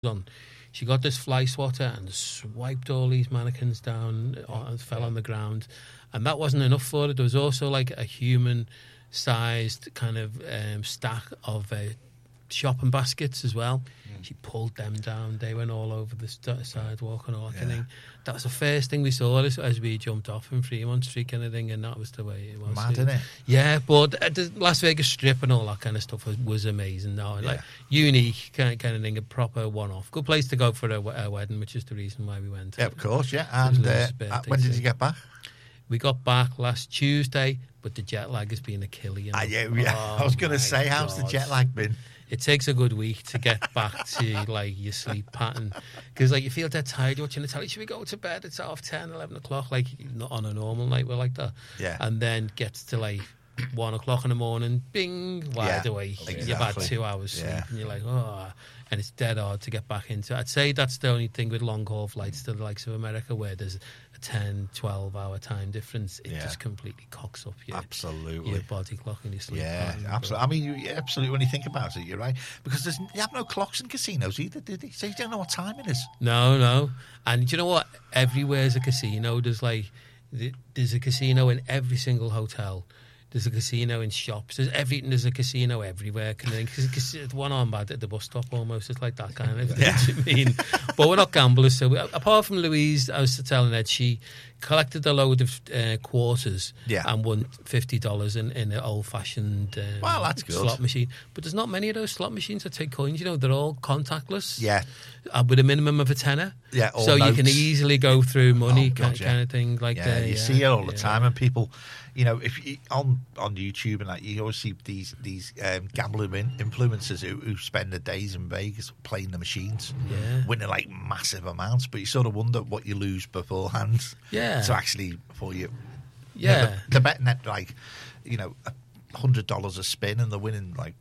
on. She got this fly swatter and swiped all these mannequins down and fell on the ground. And that wasn't enough for her. There was also like a human-sized kind of stack of shopping baskets as well. She pulled them down. They went all over the sidewalk and all that kind of thing. That was the first thing we saw as we jumped off in Fremont Street kind of thing, and that was the way it was. Mad, isn't it? Yeah, but the Las Vegas Strip and all that kind of stuff was amazing. No, like unique kind of thing, a proper one-off. Good place to go for a wedding, which is the reason why we went. Yeah, of course, yeah. And when did you get back? We got back last Tuesday, but the jet lag has been a killer. You know? I was going to say, how's the jet lag been? It takes a good week to get back to like your sleep pattern, because like you feel dead tired watching the telly. Should we go to bed? It's 10, 11 o'clock, like not on a normal night. We're like that, and then gets to like 1 o'clock in the morning, bing, wide awake. Exactly. You've had 2 hours sleep, and you're like, and it's dead hard to get back into. I'd say that's the only thing with long haul flights to the likes of America, where there's a 10, 12 hour time difference. It just completely cocks up your body clock and your sleep pattern. Absolutely. I mean, absolutely. When you think about it, you're right, because you have no clocks in casinos either, do they? So you don't know what time it is. No. And you know what? Everywhere's a casino. There's a casino in every single hotel. There's a casino in shops. There's a casino everywhere. Because one arm bad at the bus stop almost. It's like that kind of thing. I mean, but we're not gamblers. So apart from Louise, I was telling Ed, she collected a load of quarters and won $50 in an old-fashioned that's good. slot machine. But there's not many of those slot machines that take coins. You know, they're all contactless. Yeah. With a minimum of a tenner. Yeah. So notes. You can easily go through money kind of thing. Like you see it all the time, and people. You know, if you, on YouTube and that, you always see these gambling influencers who spend their days in Vegas playing the machines, winning like massive amounts. But you sort of wonder what you lose beforehand. Yeah. So actually, for you, yeah, they're betting at like, $100 a spin, and they're winning like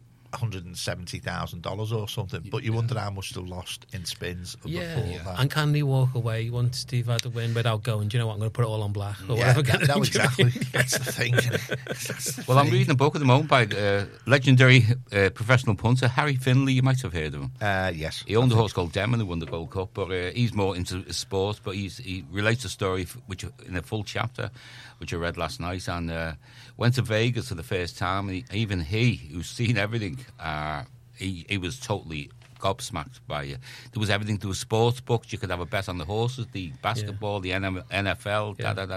$170,000 or something, but you wonder how much they lost in spins before that. And can they walk away once Steve had to win without going, do you know what, I'm going to put it all on black or whatever. No, exactly. That's the thing. Well, I'm reading a book at the moment by legendary professional punter Harry Finley. You might have heard of him. Yes. He owned a horse called Demon who won the Gold Cup, but he's more into sport. But he relates a story which in a full chapter, which I read last night, and went to Vegas for the first time. And even he, who's seen everything, he was totally gobsmacked by it. There was everything. There was sports books. You could have a bet on the horses, the basketball, the NFL,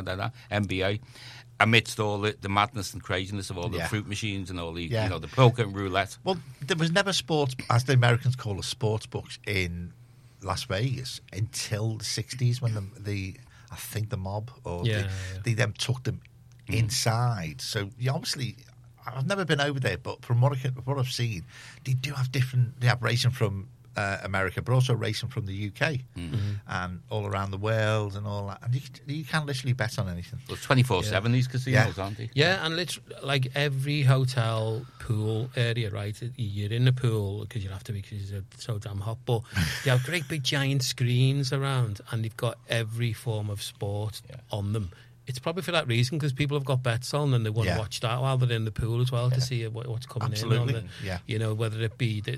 NBA. Amidst all the madness and craziness of all the fruit machines and all the the poker and roulette. Well, there was never sports, as the Americans call it, sports books in Las Vegas until the 60s when I think the mob they then took them inside. So obviously, I've never been over there, but from what I've seen, they do have different. They have racing from America, but also racing from the UK and all around the world and all that. And you can literally bet on anything. Well, 24/7 these casinos, aren't they? Yeah, and like every hotel pool area, right? You're in the pool because you have to be because it's so damn hot. But they have great big giant screens around, and they've got every form of sport on them. It's probably for that reason, because people have got bets on and they want to watch that while they're in the pool as well to see what's coming in. You know, whether it be the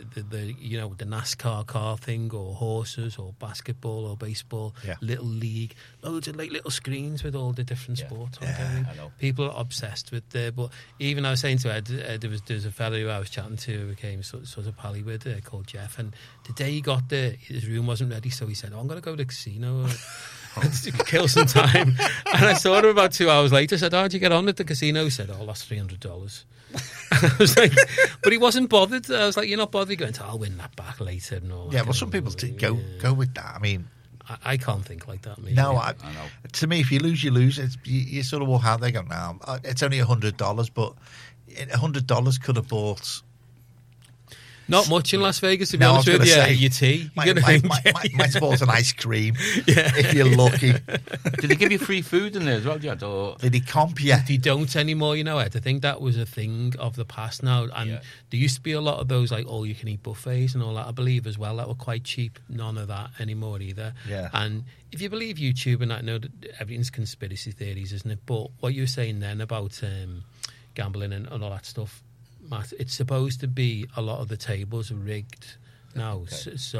NASCAR car thing, or horses, or basketball, or baseball, little league, loads of like little screens with all the different sports on. I know. People are obsessed with but even I was saying to Ed, there's a fellow who I was chatting to who became sort of pally with called Jeff, and the day he got there, his room wasn't ready, so he said, I'm going to go to the casino. Kill some time. And I saw him about 2 hours later. I said, how'd you get on at the casino? He said, lost $300. I was like, but he wasn't bothered. I was like, you're not bothered going I'll win that back later and all that. Yeah, well, some people go with that. I mean, I can't think like that. No, I know. To me, if you lose, you lose. You sort of walk out there going, no, it's only $100, but $100 could have bought... Not much in Las Vegas, to be honest with you. Your tea. Might have bought an ice cream, if you're lucky. Did they give you free food in there as well, Jed? Or... Did he comp you? They don't anymore, Ed. I think that was a thing of the past now. And there used to be a lot of those, like, all-you-can-eat buffets and all that, I believe, as well, that were quite cheap. None of that anymore either. Yeah. And if you believe YouTube, and I know that everything's conspiracy theories, isn't it? But what you were saying then about gambling and all that stuff, Matt, it's supposed to be a lot of the tables are rigged now, Okay. so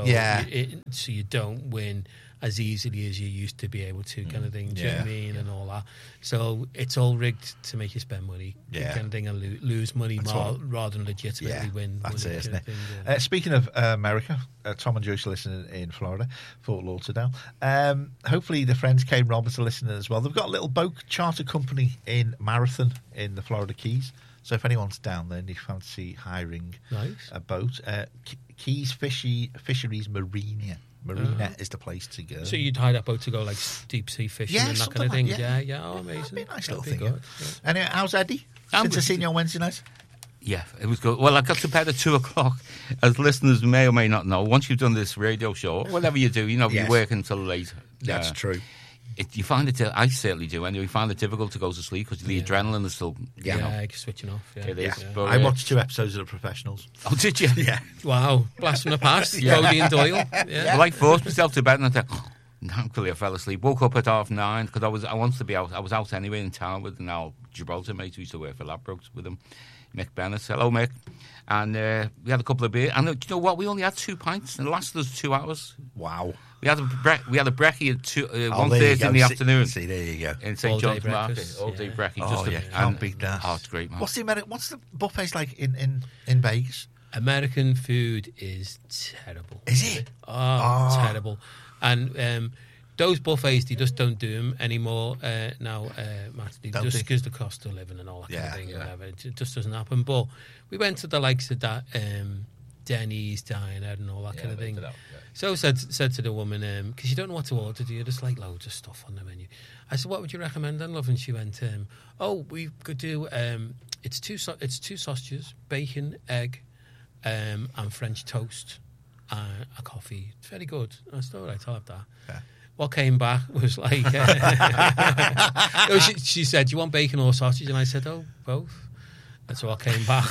you don't win as easily as you used to be able to, kind of thing. Do you know what I mean? And all that. So it's all rigged to make you spend money, kind of thing, and lose money rather than legitimately win. That's money, it, isn't kind it? of thing, Speaking of America, Tom and Joyce are listening in Florida, Fort Lauderdale. Hopefully the friends Kane Roberts are listening as well. They've got a little boat charter company in Marathon in the Florida Keys. So if anyone's down there and you fancy hiring a boat, Keys Fisheries Marina is the place to go. So you'd hire that boat to go like deep sea fishing and that kind of thing? Yeah. Oh, amazing. That'd be a nice little That'd thing. be good. Yeah. Anyway, how's Eddie? Since I seen you on Wednesday night? Yeah, it was good. Well, I got to bed at 2:00. As listeners may or may not know, once you've done this radio show, or whatever you do, you work until late. That's true. You find it, I certainly do anyway, you find it difficult to go to sleep because the adrenaline is still, switching off. Yeah. It is. Yeah. But, I watched 2 episodes of The Professionals. Oh, did you? Yeah. Wow, blast from the past. Cody and Doyle. Yeah. Well, I forced myself to bed and I thought, thankfully I fell asleep. Woke up at 9:30 because I wanted to be out. I was out anyway in town with an old Gibraltar mate who used to work for Ladbrokes with him, Mick Bennett. Hello, Mick. And we had a couple of beers. And do you know what? We only had 2 pints and it lasted us 2 hours. Wow. We had a brekkie at 1:30 in the afternoon. See, there you go. In St. John's Market. All day brekkie. Oh, can't beat that. Oh, it's great, man. What's the buffets like in Vegas? American food is terrible. Is it? Oh, terrible. And those buffets, they just don't do them anymore now, Matt. Just because the cost of living and all that kind of thing. Yeah. Whatever. It just doesn't happen. But we went to the likes of that Denny's diner and all that kind of thing. So said to the woman, because you don't know what to order, do you? Just like loads of stuff on the menu. I said, what would you recommend then, love? And she went, we could do, it's two sausages, bacon, egg, and French toast, a coffee. It's very good. I said, all right, I'll have that. Yeah. What came back was like, she said, do you want bacon or sausage? And I said, oh, both. And so what came back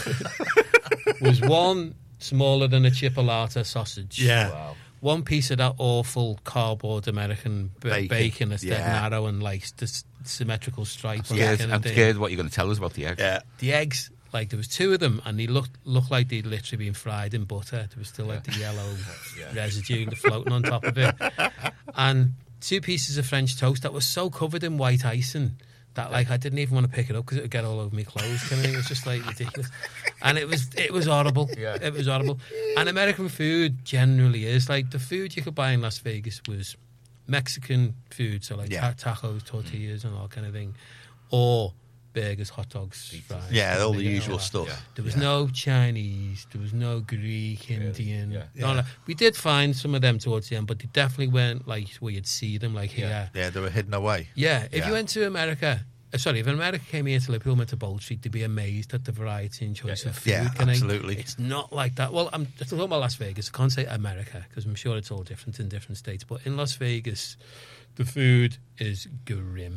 was one smaller than a chipolata sausage. Yeah. Wow. One piece of that awful cardboard American bacon that's dead narrow and like the symmetrical stripes. I'm scared what you're going to tell us about the eggs. Yeah. The eggs, like there was 2 of them and they looked like they'd literally been fried in butter. There was still like the yellow residue floating on top of it. And 2 pieces of French toast that was so covered in white icing that like I didn't even want to pick it up because it would get all over my clothes. Kind of thing. It was just like ridiculous, and it was horrible. Yeah. It was horrible. And American food generally is like the food you could buy in Las Vegas was Mexican food, so like tacos, tortillas, and all kind of thing, or burgers, hot dogs, fries. Yeah, all the usual stuff. Yeah. There was no Chinese, there was no Greek, Indian. Yeah. None of that. We did find some of them towards the end, but they definitely weren't like where you'd see them like here. Yeah, they were hidden away. Yeah, if you went to America, if America came here to Liverpool, went to Bold Street, they'd be amazed at the variety and choice of food. Yeah, absolutely. It's not like that. Well, I'm talking about Las Vegas. I can't say America because I'm sure it's all different in different states. But in Las Vegas, the food is grim.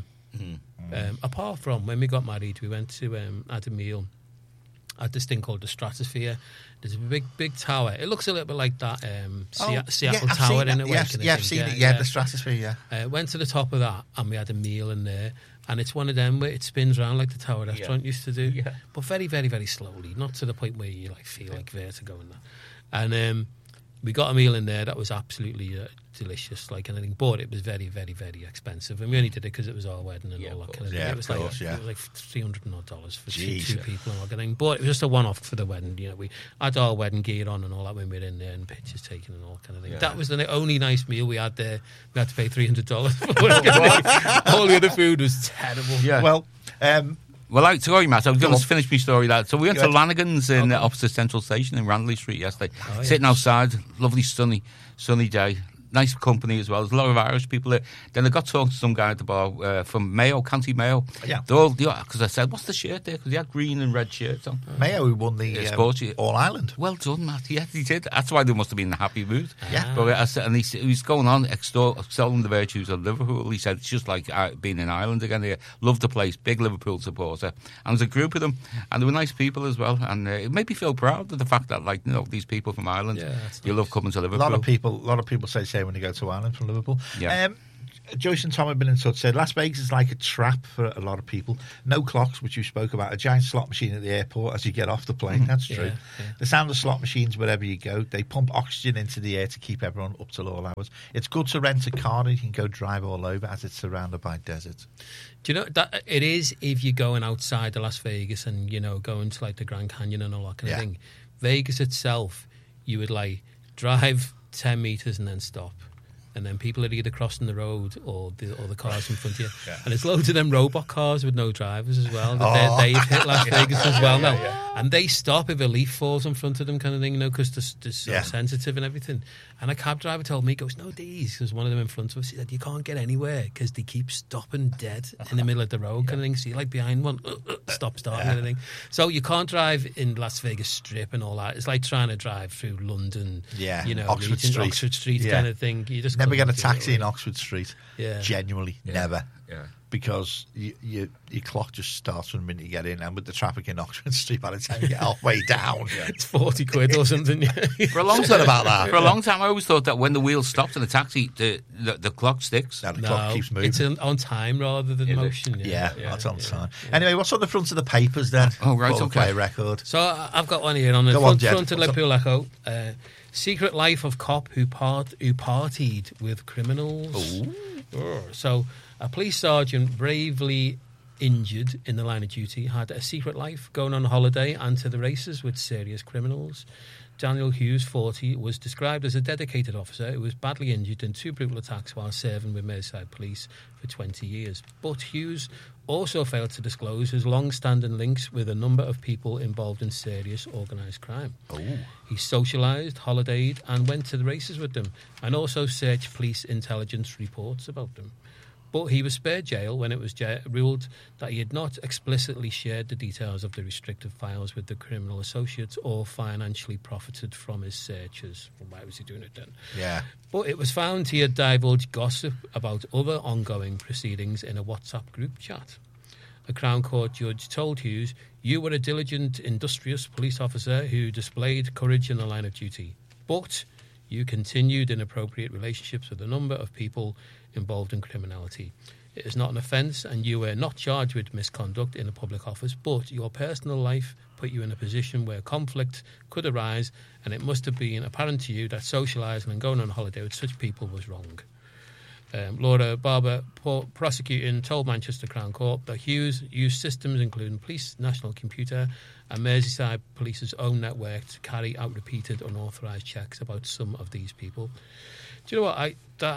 Apart from when we got married, we went to had a meal at this thing called the Stratosphere. There's a big tower. It looks a little bit like that Seattle Tower in a way. Yeah, I've seen it. Yeah, the Stratosphere. Went to the top of that and we had a meal in there. And it's one of them where it spins around like the Tower restaurant used to do, but very, very, very slowly, not to the point where you like feel like vertigo and that. And we got a meal in there that was absolutely delicious, like anything, but it was very, very, very expensive. And we only did it because it was our wedding and all that kind of thing. Yeah, it was of course, it was like $300 odd for Jeez. two people and all that kind of thing. But it was just a one-off for the wedding. You know, we had our wedding gear on and all that when we were in there and pictures taken and all that kind of thing. Yeah. That was the only nice meal we had there. We had to pay $300 for it. All the other food was terrible. Yeah. Well, sorry, Matt, I was going to finish my story. So we went to Go Lanigan's in opposite Central Station in Randley Street yesterday. Sitting outside, lovely sunny day. Nice company as well. There's a lot of Irish people there. Then I got talking to some guy at the bar from Mayo, County Mayo. Yeah. Because I said, what's the shirt there? Because he had green and red shirts on. Mayo, who won the All Ireland. Well done, Matt. Yes, he did. That's why they must have been in a happy mood. Yeah. But I said, and he was going on extolling the virtues of Liverpool. He said it's just like being in Ireland again. He loved the place, big Liverpool supporter. And there's a group of them, and they were nice people as well. And it made me feel proud of the fact that, like, you know, these people from Ireland, you love coming to Liverpool. A lot of people say when you go to Ireland from Liverpool. Yeah. Joyce and Tom have been in touch, said Las Vegas is like a trap for a lot of people. No clocks, which you spoke about. A giant slot machine at the airport as you get off the plane. That's true. Yeah. The sound of slot machines wherever you go. They pump oxygen into the air to keep everyone up till all hours. It's good to rent a car and you can go drive all over as it's surrounded by desert. Do you know that it is if you're going outside of Las Vegas and, you know, going to like the Grand Canyon and all that kind of thing. Vegas itself, you would like drive 10 meters and then stop. And then people are either crossing the road or the cars in front of you. Yeah. And there's loads of them robot cars with no drivers as well. They've hit Las Vegas as well now. Yeah. And they stop if a leaf falls in front of them kind of thing, you know, because they're so sensitive and everything. And a cab driver told me, he goes, no, these. There's one of them in front of us. He said, you can't get anywhere because they keep stopping dead in the middle of the road kind of thing. So you're like behind one, stop kind of thing. So you can't drive in Las Vegas Strip and all that. It's like trying to drive through London, you know, Oxford Street kind of thing. You just never get a taxi in Oxford Street. Yeah. Genuinely, never. Yeah. Because your clock just starts from the minute you get in, and with the traffic in Oxford Street, by the time you get halfway down, it's 40 quid or something. For a long time, about that. For a long time, I always thought that when the wheel stops in a taxi, the clock sticks. No, the clock keeps moving. It's on time rather than motion. Yeah, that's on time. Anyway, what's on the front of the papers then? Oh, right, okay. Record. So I've got one here on the front of Liverpool Echo. Secret life of cop who partied with criminals. So a police sergeant bravely injured in the line of duty had a secret life, going on holiday and to the races with serious criminals. Daniel Hughes, 40, was described as a dedicated officer who was badly injured in 2 brutal attacks while serving with Merseyside Police for 20 years. But Hughes also failed to disclose his long-standing links with a number of people involved in serious organised crime. He socialised, holidayed and went to the races with them, and also searched police intelligence reports about them. But he was spared jail when it was ruled that he had not explicitly shared the details of the restricted files with the criminal associates or financially profited from his searches. Well, why was he doing it then? Yeah. But it was found he had divulged gossip about other ongoing proceedings in a WhatsApp group chat. A Crown Court judge told Hughes, "You were a diligent, industrious police officer who displayed courage in the line of duty. But you continued inappropriate relationships with a number of people involved in criminality. It is not an offence and you were not charged with misconduct in a public office, but your personal life put you in a position where conflict could arise, and it must have been apparent to you that socialising and going on holiday with such people was wrong." Laura Barber, prosecuting, told Manchester Crown Court that Hughes used systems including Police National Computer and Merseyside Police's own network to carry out repeated unauthorised checks about some of these people. Do you know what?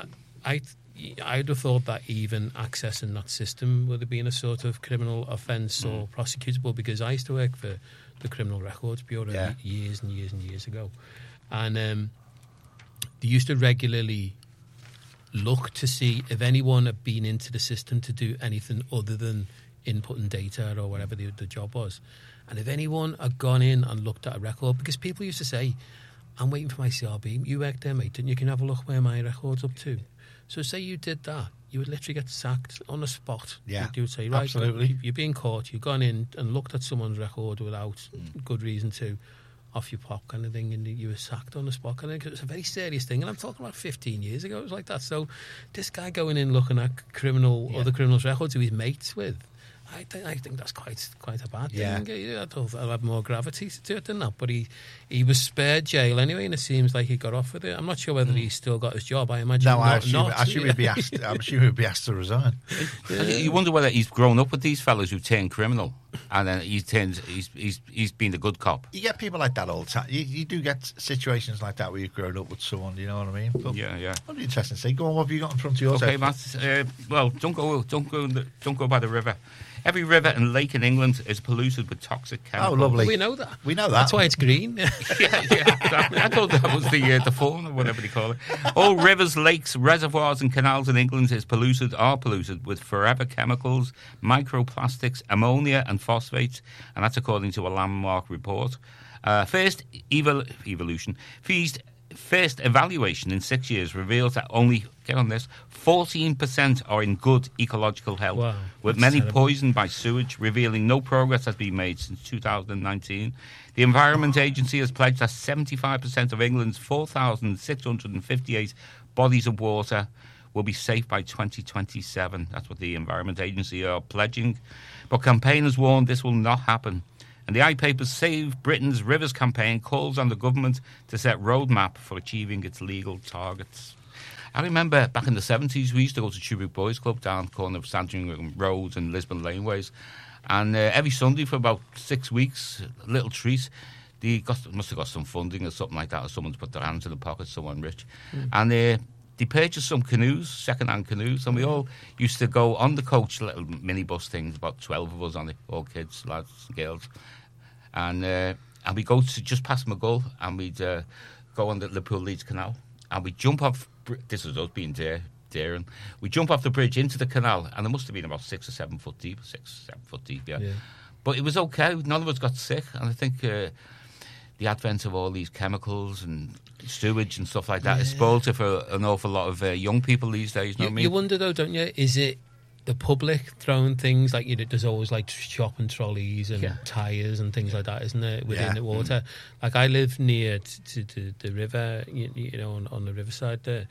I'd have thought that even accessing that system would have been a sort of criminal offence or prosecutable, because I used to work for the Criminal Records Bureau years and years and years ago. And they used to regularly look to see if anyone had been into the system to do anything other than inputting data or whatever the job was. And if anyone had gone in and looked at a record, because people used to say, "I'm waiting for my CRB. You work there, mate, and you can have a look where my record's up to." So say you did that, you would literally get sacked on the spot. Yeah, you would say, right, absolutely. You're being caught, you've gone in and looked at someone's record without good reason to, off your pop kind of thing, and you were sacked on the spot kind of thing. It's a very serious thing, and I'm talking about 15 years ago, it was like that. So this guy going in looking at other criminals' records who he's mates with, I think that's quite a bad thing. I thought I'll have more gravity to it than that. But he was spared jail anyway, and it seems like he got off with it. I'm not sure whether he's still got his job. I imagine I assume he'd be asked. I'm sure he'd be asked to resign. You wonder whether he's grown up with these fellas who turn criminal, and then he's been the good cop. You get people like that all the time. You do get situations like that where you've grown up with someone. You know what I mean? But yeah. That'd be interesting to see. Go on, what have you got in front of yours? Okay, Matt. Well, don't go by the river. Every river and lake in England is polluted with toxic chemicals. Oh, lovely. We know that. That's why it's green. yeah. I thought that was the fauna, or whatever they call it. All rivers, lakes, reservoirs and canals in England are polluted with forever chemicals, microplastics, ammonia and phosphates, and that's according to a landmark report. First evaluation in 6 years reveals that only, get on this, 14% are in good ecological health, wow, with many poisoned by sewage, revealing no progress has been made since 2019. The Environment Agency has pledged that 75% of England's 4,658 bodies of water will be safe by 2027. That's what the Environment Agency are pledging. But campaigners warn this will not happen. And the iPaper's Save Britain's Rivers campaign calls on the government to set roadmap for achieving its legal targets. I remember back in the 70s, we used to go to Chubut Boys Club down the corner of Sandringham Road and Lisbon Laneways. And every Sunday for about 6 weeks, a little treat, they must have got some funding or something like that, or someone's put their hands in the pocket, someone rich. And they purchased some canoes, second-hand canoes, and we all used to go on the coach, little minibus things, about 12 of us on it, all kids, lads, girls. And we'd go to just past McGull, and we'd go on the Liverpool Leeds Canal, and we'd jump off, this was us being daring, we'd jump off the bridge into the canal, and it must have been about 6 or 7 foot deep, yeah. But it was okay, none of us got sick, and I think the advent of all these chemicals and sewage and stuff like that has spoiled it for an awful lot of young people these days. You know what I mean? You wonder though, don't you? Is it the public throwing things like there's always like shopping trolleys and tyres and things like that, isn't there, within the water? Like I live near to the river, you know, on the riverside there,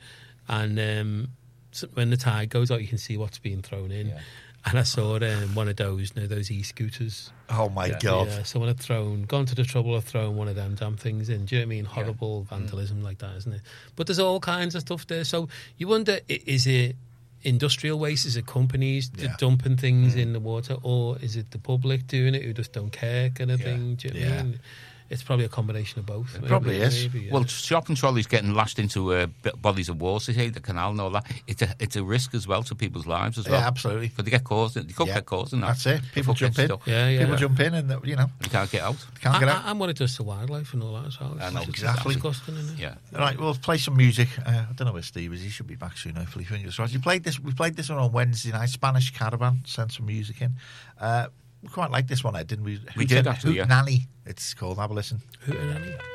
and so when the tide goes out, you can see what's being thrown in. Yeah. And I saw one of those, those e-scooters. Oh my God! Yeah, someone had gone to the trouble of throwing one of them damn things in. Do you know what I mean? Horrible vandalism like that, isn't it? But there's all kinds of stuff there. So you wonder, is it industrial waste? Is it companies dumping things in the water, or is it the public doing it who just don't care, kind of thing? Do you know what I mean? It's probably a combination of both. It probably is. Maybe, Well, shopping trolleys getting lashed into bodies of water, the canal and all that. It's a risk as well to people's lives as well. Yeah, absolutely. Because they get caught. They could get caught in that. That's it. People jump in. People jump in, and you know they can't get out. Can't get out. And what it does to wildlife and all that as well. I know exactly. Disgusting, isn't it? Yeah. All right, we'll play some music. I don't know where Steve is. He should be back soon. Hopefully, fingers crossed. We played this one on Wednesday night. Spanish Caravan sent some music in. We quite liked this one, Ed, didn't we? We did actually. Nanny, it's called. Have a listen. Nanny.